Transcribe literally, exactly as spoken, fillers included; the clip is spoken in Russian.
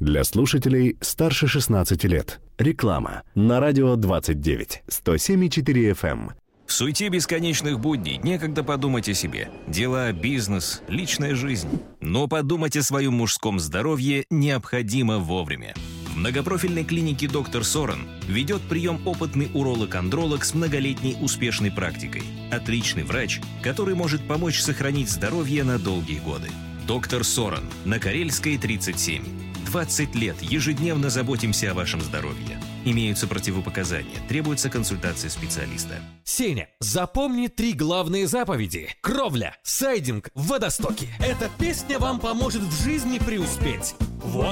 Для слушателей старше шестнадцати лет. Реклама на радио двадцать девять, сто семь и четыре эф эм. В суете бесконечных будней некогда подумать о себе. Дела, бизнес, личная жизнь. Но подумать о своем мужском здоровье необходимо вовремя. В многопрофильной клинике доктор Сорен ведет прием опытный уролог-андролог с многолетней успешной практикой. Отличный врач, который может помочь сохранить здоровье на долгие годы. Доктор Сорен на Карельской, тридцать семь. двадцать лет ежедневно заботимся о вашем здоровье. Имеются противопоказания, требуется консультация специалиста. Сеня, запомни три главные заповеди. Кровля, сайдинг, водостоки. Эта песня вам поможет в жизни преуспеть. Вот